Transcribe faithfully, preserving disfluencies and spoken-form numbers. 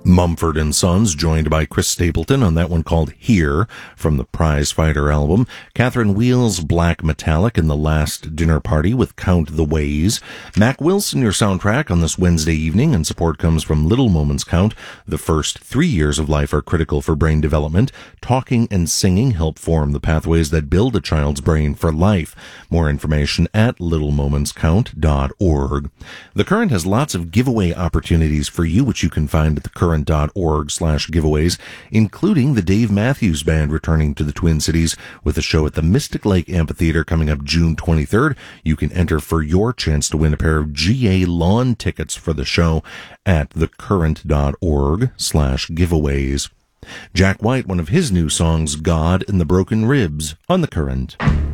Mumford and Sons, joined by Chris Stapleton on that one called Here from the Prize Fighter album. Catherine Wheel's Black Metallic in The Last Dinner Party with Count the Ways. Mac Wilson, your soundtrack on this Wednesday evening, and support comes from Little Moments Count. The first three years of life are critical for brain development. Talking and singing help form the pathways that build a child's brain for life. More information at little moments count dot org. The Current has lots of giveaway opportunities for you, which you can find at the current dot org slash giveaways, including the Dave Matthews Band returning to the Twin Cities with a show at the Mystic Lake Amphitheater coming up June twenty-third. You can enter for your chance to win a pair of G A lawn tickets for the show at the current dot org slash giveaways. Jack White, one of his new songs, God and the Broken Ribs, on The Current.